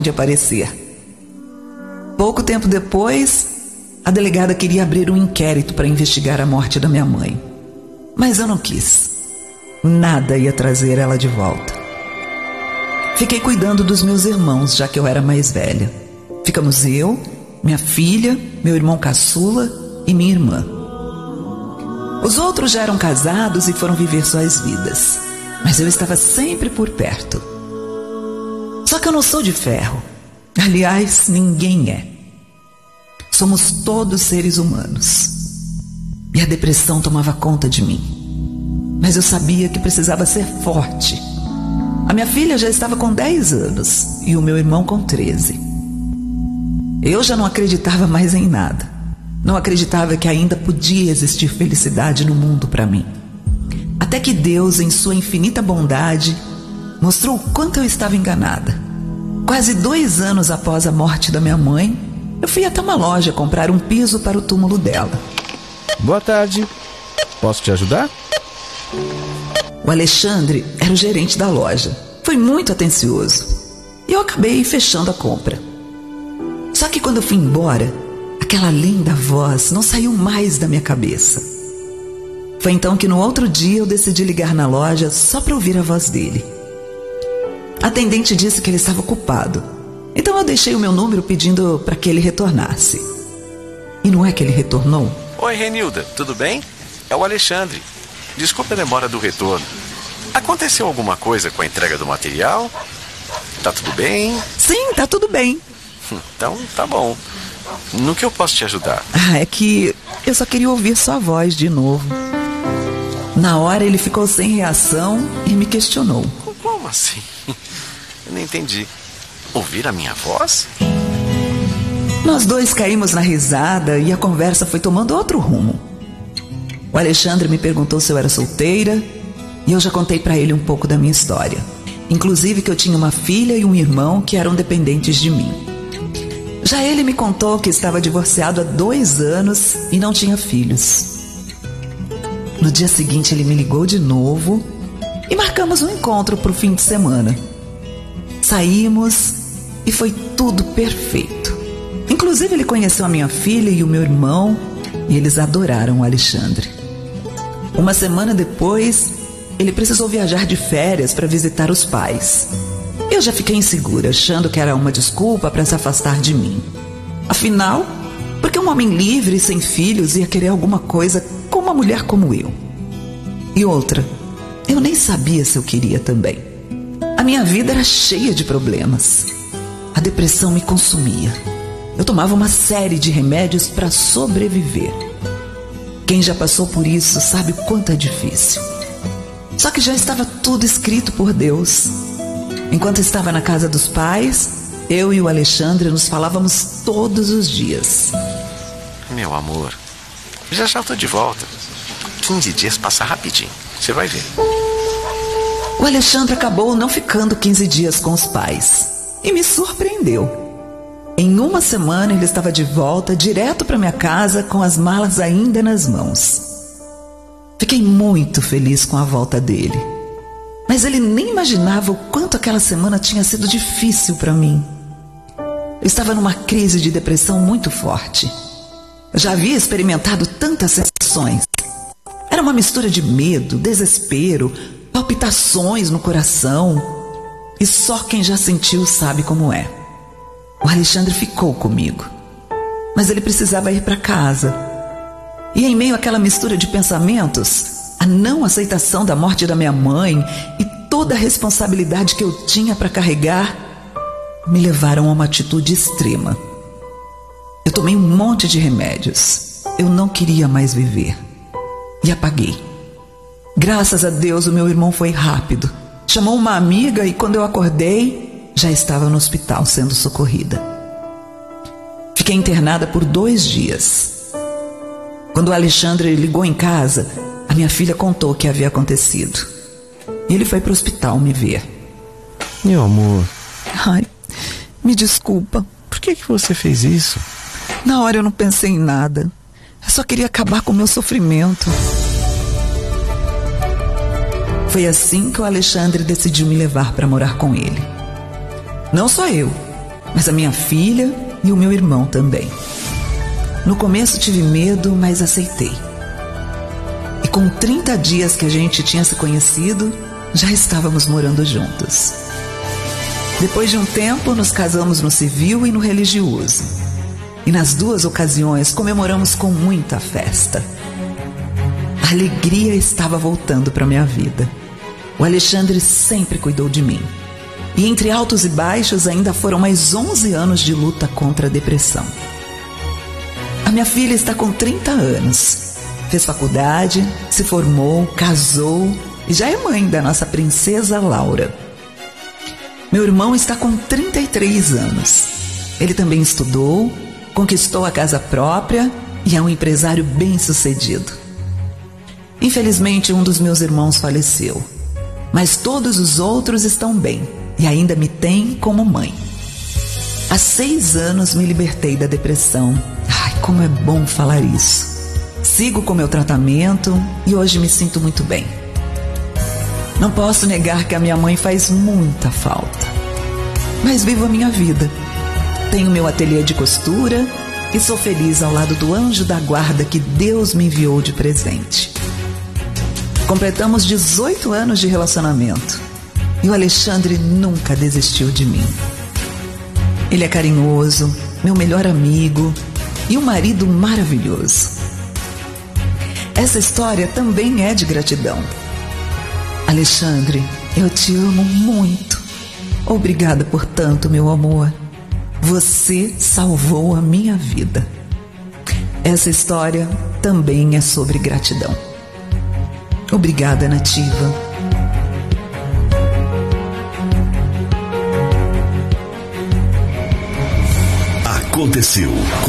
de aparecer. Pouco tempo depois, a delegada queria abrir um inquérito para investigar a morte da minha mãe. Mas eu não quis. Nada ia trazer ela de volta. Fiquei cuidando dos meus irmãos, já que eu era mais velha. Ficamos eu, minha filha, meu irmão caçula e minha irmã. Os outros já eram casados e foram viver suas vidas, mas eu estava sempre por perto. Só que eu não sou de ferro. Aliás, ninguém é. Somos todos seres humanos. E a depressão tomava conta de mim. Mas eu sabia que precisava ser forte. A minha filha já estava com 10 anos e o meu irmão com 13. Eu já não acreditava mais em nada. Não acreditava que ainda podia existir felicidade no mundo para mim. Até que Deus, em sua infinita bondade, mostrou o quanto eu estava enganada. Quase 2 anos após a morte da minha mãe, eu fui até uma loja comprar um piso para o túmulo dela. Boa tarde. Posso te ajudar? O Alexandre era o gerente da loja. Foi muito atencioso. E eu acabei fechando a compra. Só que quando eu fui embora, aquela linda voz não saiu mais da minha cabeça. Foi então que no outro dia eu decidi ligar na loja só para ouvir a voz dele. A atendente disse que ele estava ocupado. Então eu deixei o meu número pedindo para que ele retornasse. E não é que ele retornou? Oi, Renilda, tudo bem? É o Alexandre. Desculpe a demora do retorno. Aconteceu alguma coisa com a entrega do material? Tá tudo bem? Sim, tá tudo bem. Então, tá bom. No que eu posso te ajudar? É que eu só queria ouvir sua voz de novo. Na hora ele ficou sem reação e me questionou. Como assim? Eu não entendi. Ouvir a minha voz? Nós dois caímos na risada e a conversa foi tomando outro rumo. O Alexandre me perguntou se eu era solteira e eu já contei para ele um pouco da minha história. Inclusive que eu tinha uma filha e um irmão que eram dependentes de mim. Já ele me contou que estava divorciado há 2 anos e não tinha filhos. No dia seguinte ele me ligou de novo e marcamos um encontro para o fim de semana. Saímos e foi tudo perfeito. Inclusive ele conheceu a minha filha e o meu irmão e eles adoraram o Alexandre. Uma semana depois, ele precisou viajar de férias para visitar os pais. Eu já fiquei insegura, achando que era uma desculpa para se afastar de mim. Afinal, porque um homem livre e sem filhos ia querer alguma coisa com uma mulher como eu? E outra, eu nem sabia se eu queria também. A minha vida era cheia de problemas. A depressão me consumia. Eu tomava uma série de remédios para sobreviver. Quem já passou por isso sabe o quanto é difícil. Só que já estava tudo escrito por Deus. Enquanto estava na casa dos pais, eu e o Alexandre nos falávamos todos os dias. Meu amor, já estou de volta. 15 dias passa rapidinho, você vai ver. O Alexandre acabou não ficando 15 dias com os pais. E me surpreendeu. Em uma semana ele estava de volta direto para minha casa com as malas ainda nas mãos. Fiquei muito feliz com a volta dele. Mas ele nem imaginava o quanto aquela semana tinha sido difícil para mim. Eu estava numa crise de depressão muito forte. Eu já havia experimentado tantas sensações. Era uma mistura de medo, desespero, palpitações no coração. E só quem já sentiu sabe como é. O Alexandre ficou comigo. Mas ele precisava ir para casa. E em meio àquela mistura de pensamentos, a não aceitação da morte da minha mãe e toda a responsabilidade que eu tinha para carregar me levaram a uma atitude extrema. Eu tomei um monte de remédios. Eu não queria mais viver. E apaguei. Graças a Deus o meu irmão foi rápido. Chamou uma amiga e quando eu acordei, já estava no hospital sendo socorrida. Fiquei internada por 2 dias. Quando o Alexandre ligou em casa, a minha filha contou o que havia acontecido. E ele foi para o hospital me ver. Meu amor. Ai, me desculpa. Por que você fez isso? Na hora eu não pensei em nada. Eu só queria acabar com o meu sofrimento. Foi assim que o Alexandre decidiu me levar para morar com ele. Não só eu, mas a minha filha e o meu irmão também. No começo tive medo, mas aceitei. E com 30 dias que a gente tinha se conhecido, já estávamos morando juntos. Depois de um tempo, nos casamos no civil e no religioso. E nas duas ocasiões comemoramos com muita festa. A alegria estava voltando para minha vida. O Alexandre sempre cuidou de mim. E entre altos e baixos ainda foram mais 11 anos de luta contra a depressão. A minha filha está com 30 anos. Fez faculdade, se formou, casou e já é mãe da nossa princesa Laura. Meu irmão está com 33 anos. Ele também estudou, conquistou a casa própria e é um empresário bem-sucedido. Infelizmente, um dos meus irmãos faleceu, mas todos os outros estão bem e ainda me têm como mãe. Há 6 anos me libertei da depressão. Ai, como é bom falar isso. Sigo com meu tratamento e hoje me sinto muito bem. Não posso negar que a minha mãe faz muita falta, mas vivo a minha vida. Tenho meu ateliê de costura e sou feliz ao lado do anjo da guarda que Deus me enviou de presente. Completamos 18 anos de relacionamento e o Alexandre nunca desistiu de mim. Ele é carinhoso, meu melhor amigo e um marido maravilhoso. Essa história também é de gratidão. Alexandre, eu te amo muito. Obrigada por tanto, meu amor. Você salvou a minha vida. Essa história também é sobre gratidão. Obrigada, Nativa. Aconteceu.